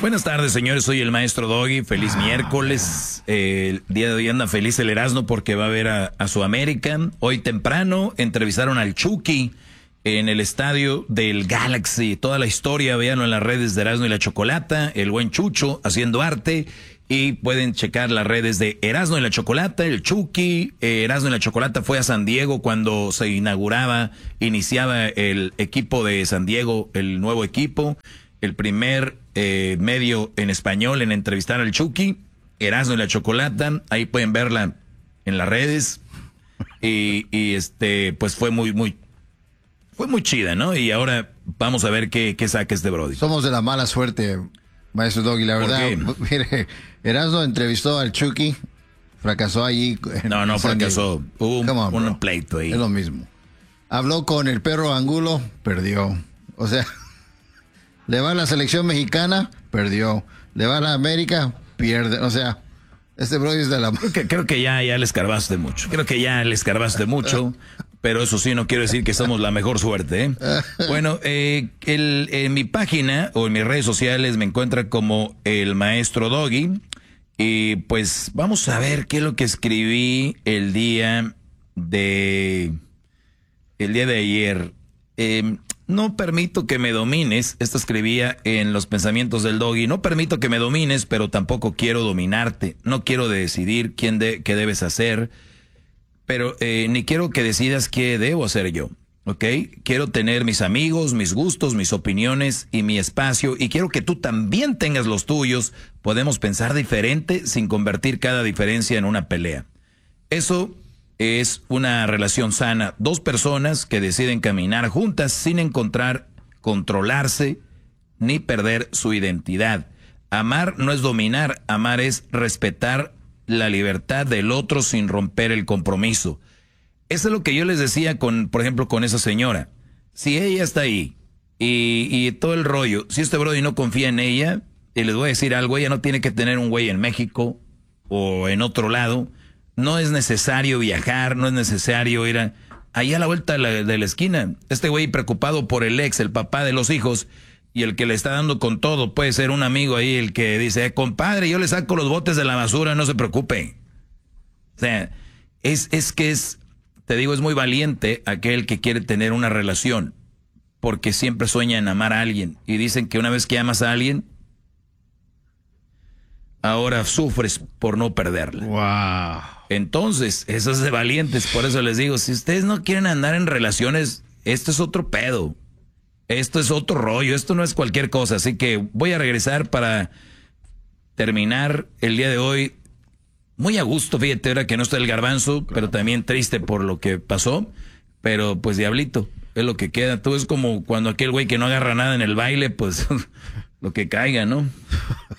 Buenas tardes, señores. Soy el maestro Doggy. Feliz miércoles. El día de hoy anda feliz el Erasmo porque va a ver a su América. Hoy temprano entrevistaron al Chucky en el estadio del Galaxy. Toda la historia, véanlo en las redes de Erasmo y la Chocolata. El buen Chucho haciendo arte. Y pueden checar las redes de Erasmo y la Chocolata, el Chucky. Erasmo y la Chocolata fue a San Diego cuando se iniciaba el equipo de San Diego, el nuevo equipo. El primer medio en español en entrevistar al Chucky. Erasmo y la Chocolata, ahí pueden verla en las redes. Y pues fue muy chida, ¿no? Y ahora vamos a ver qué saca este brody. Somos de la mala suerte, maestro Doggy, la verdad. Mire, Erasmo entrevistó al Chucky, fracasó allí. No fracasó. Hubo un pleito ahí. Es lo mismo. Habló con el perro Angulo, perdió. O sea, le va a la selección mexicana, perdió. Le va a la América, pierde. O sea, este brody es de la... Creo que ya le escarbaste mucho. Pero eso sí, no quiero decir que somos la mejor suerte, ¿eh? Bueno, en mi página o en mis redes sociales me encuentra como el maestro Doggy. Y pues vamos a ver qué es lo que escribí el día de ayer. No permito que me domines. Esto escribía en los pensamientos del Doggy. No permito que me domines, pero tampoco quiero dominarte. No quiero decidir qué debes hacer. Pero ni quiero que decidas qué debo hacer yo, ¿ok? Quiero tener mis amigos, mis gustos, mis opiniones y mi espacio. Y quiero que tú también tengas los tuyos. Podemos pensar diferente sin convertir cada diferencia en una pelea. Eso es una relación sana. Dos personas que deciden caminar juntas sin controlarse ni perder su identidad. Amar no es dominar, amar es respetar la libertad del otro sin romper el compromiso. Eso es lo que yo les decía por ejemplo, con esa señora. Si ella está ahí y todo el rollo, si este brody no confía en ella, y les voy a decir algo, ella no tiene que tener un güey en México o en otro lado. No es necesario viajar, no es necesario ir allá a la vuelta de la esquina. Este güey preocupado por el ex, el papá de los hijos, y el que le está dando con todo, puede ser un amigo ahí, el que dice, compadre, yo le saco los botes de la basura, no se preocupe. O sea, te digo, es muy valiente aquel que quiere tener una relación, porque siempre sueña en amar a alguien. Y dicen que una vez que amas a alguien, ahora sufres por no perderla. Wow. Entonces, eso es de valientes, por eso les digo, si ustedes no quieren andar en relaciones, esto es otro pedo. Esto es otro rollo, esto no es cualquier cosa, así que voy a regresar para terminar el día de hoy muy a gusto, fíjate, ahora que no está el Garbanzo, pero también triste por lo que pasó, pero pues diablito, es lo que queda. Tú es como cuando aquel güey que no agarra nada en el baile, pues lo que caiga, ¿no?